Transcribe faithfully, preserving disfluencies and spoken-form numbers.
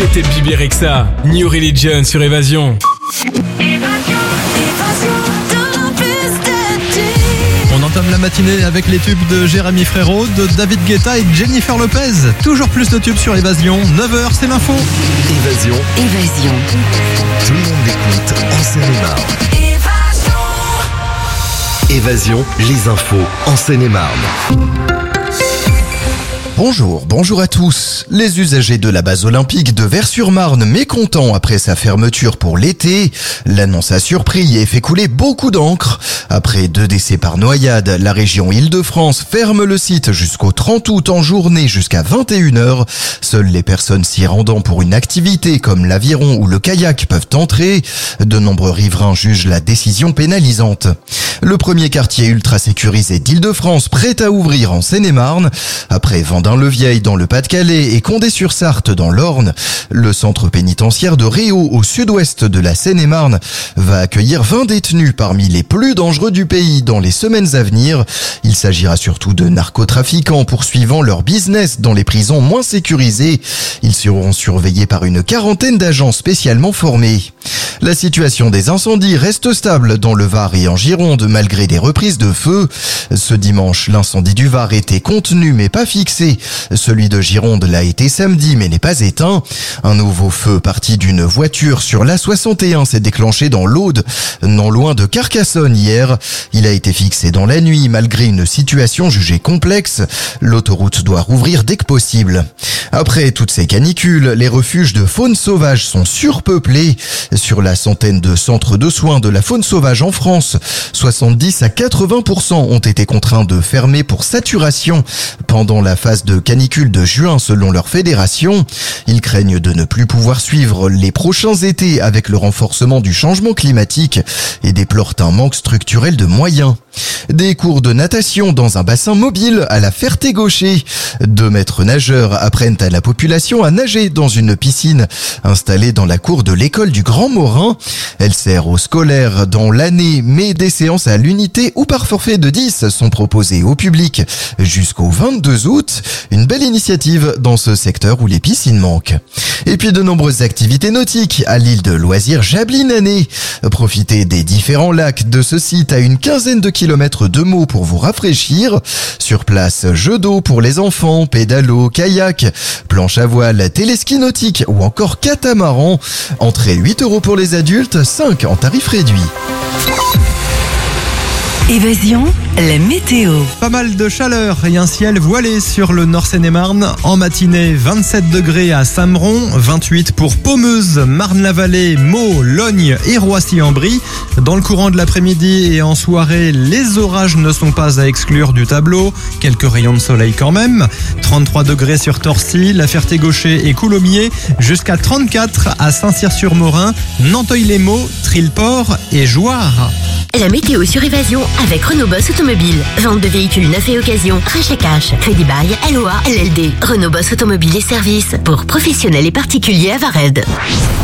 C'était le Bibi Rexha, New Religion sur Évasion. On entame la matinée avec les tubes de Jérémy Frérot, de David Guetta et de Jennifer Lopez. Toujours plus de tubes sur Évasion. neuf heures, c'est l'info. Évasion. Évasion. Tout le monde l'écoute en Seine-et-Marne. Évasion, les infos en Seine-et-Marne. Bonjour, bonjour à tous. Les usagers de la base olympique de Vers-sur-Marne mécontents après sa fermeture pour l'été. L'annonce a surpris et fait couler beaucoup d'encre. Après deux décès par noyade, la région Île-de-France ferme le site jusqu'au trente août en journée jusqu'à vingt et une heures. Seules les personnes s'y rendant pour une activité comme l'aviron ou le kayak peuvent entrer. De nombreux riverains jugent la décision pénalisante. Le premier quartier ultra sécurisé d'Île-de-France prêt à ouvrir en Seine-et-Marne. Après Vendin-le-Vieil dans le Pas-de-Calais et Condé-sur-Sarthe dans l'Orne, le centre pénitentiaire de Réau au sud-ouest de la Seine-et-Marne va accueillir vingt détenus parmi les plus dangereux du pays dans les semaines à venir. Il s'agira surtout de narcotrafiquants poursuivant leur business dans les prisons moins sécurisées. Ils seront surveillés par une quarantaine d'agents spécialement formés. La situation des incendies reste stable dans le Var et en Gironde malgré des reprises de feu. Ce dimanche, l'incendie du Var était contenu mais pas fixé. Celui de Gironde l'a été samedi mais n'est pas éteint. Un nouveau feu parti d'une voiture sur l'A soixante et un s'est déclenché dans l'Aude, non loin de Carcassonne hier. Il a été fixé dans la nuit malgré une situation jugée complexe. L'autoroute doit rouvrir dès que possible. Après toutes ces canicules, les refuges de faune sauvage sont surpeuplés. Sur la centaine de centres de soins de la faune sauvage en France, soixante-dix à quatre-vingts pour cent ont été contraints de fermer pour saturation pendant la phase de canicule de juin selon leur fédération. Ils craignent de ne plus pouvoir suivre les prochains étés avec le renforcement du changement climatique et déplorent un manque structurel de moyens. Des cours de natation dans un bassin mobile à la Ferté-Gaucher. Deux maîtres nageurs apprennent à la population à nager dans une piscine installée dans la cour de l'école du Grand Morin. Elle sert aux scolaires dans l'année, mais des séances à l'unité ou par forfait de dix sont proposées au public jusqu'au vingt-deux août. Une belle initiative dans ce secteur où les piscines manquent. Et puis de nombreuses activités nautiques à l'île de loisirs Jablinané. Profitez des différents lacs de ce site à une quinzaine de kilomètres de Meaux pour vous rafraîchir. Sur place, jeux d'eau pour les enfants, pédalo, kayak, planche à voile, téléski nautique ou encore catamaran. Entrée huit euros pour les adultes, cinq en tarif réduit. Évasion, la météo. Pas mal de chaleur et un ciel voilé sur le Nord Seine-et-Marne. En matinée, vingt-sept degrés à Sameron, vingt-huit pour Pommeuse, Marne-la-Vallée, Meaux, Logne et Roissy-en-Brie. Dans le courant de l'après-midi et en soirée, les orages ne sont pas à exclure du tableau. Quelques rayons de soleil quand même. trente-trois degrés sur Torcy, la Ferté-Gaucher et Coulommiers. Jusqu'à trente-quatre à Saint-Cyr-sur-Morin, Nanteuil-les-Maux, Trilleport et Jouarre. La météo sur Évasion avec Renault Boss Automobile. Vente de véhicules neufs et occasion, rachat cash, crédit bail, L O A, L L D. Renault Boss Automobile et services pour professionnels et particuliers à Vared.